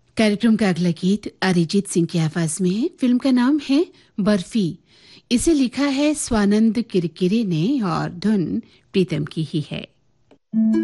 कार्यक्रम का अगला गीत अरिजीत सिंह की आवाज में है। फिल्म का नाम है बर्फी। इसे लिखा है स्वानंद किरकिरे ने और धुन प्रीतम की ही है।